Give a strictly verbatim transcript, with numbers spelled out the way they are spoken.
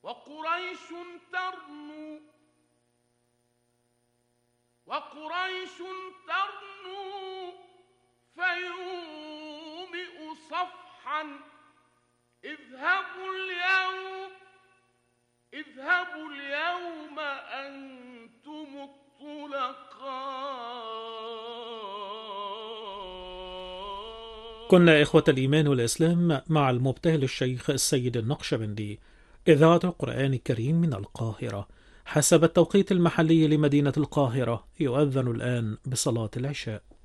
وقريش ترنو وقريش ترنو فيومئ صفحا اذهبوا اليوم اذهبوا اليوم أنتم الطلقاء. كنا إخوة الإيمان والإسلام مع المبتهل الشيخ السيد النقشبندي، إذاعة القرآن الكريم من القاهرة. حسب التوقيت المحلي لمدينة القاهرة يؤذن الآن بصلاة العشاء.